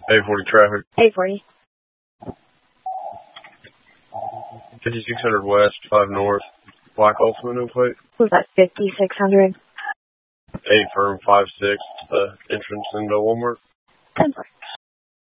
A40 traffic. 840. 5600 west, 5 north. Black Ultimate no plate. Was that 5600? 8 firm, 5-6. The entrance into Walmart. 10-4.